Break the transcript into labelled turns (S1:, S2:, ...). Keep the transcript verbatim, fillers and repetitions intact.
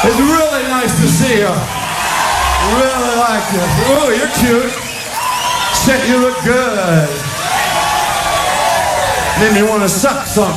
S1: It's really nice to see you. Really like you. Oh, you're cute. Shit, you look good. Made me want to suck something.